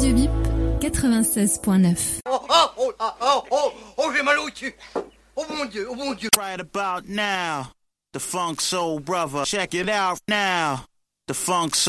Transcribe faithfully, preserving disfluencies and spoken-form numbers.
Radio Bip quatre-vingt-seize point neuf. Oh, oh, oh, oh, oh, oh, oh, j'ai mal au cul. Oh mon Dieu, oh mon Dieu. Right about now, the Funk Soul Brother. Check it out now, the Funk Soul